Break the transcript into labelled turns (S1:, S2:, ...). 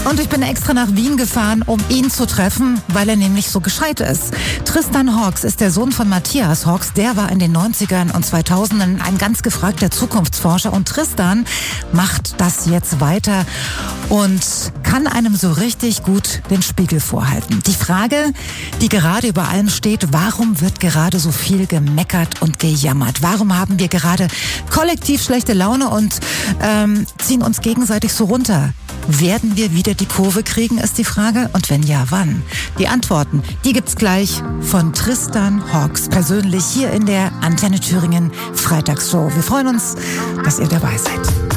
S1: Und ich bin extra nach Wien gefahren, um ihn zu treffen, weil er nämlich so gescheit ist. Tristan Hawks ist der Sohn von Matthias Hawks. Der war in den 90ern und 2000ern ein ganz gefragter Zukunftsforscher. Und Tristan macht das jetzt weiter und kann einem so richtig gut den Spiegel vorhalten. Die Frage, die gerade über allem steht: Warum wird gerade so viel gemeckert und gejammert? Warum haben wir gerade kollektiv schlechte Laune und ziehen uns gegenseitig so runter? Werden wir wieder die Kurve kriegen, ist die Frage. Und wenn ja, wann? Die Antworten, die gibt's gleich von Tristan Hawks persönlich hier in der Antenne Thüringen Freitagsshow. Wir freuen uns, dass ihr dabei seid.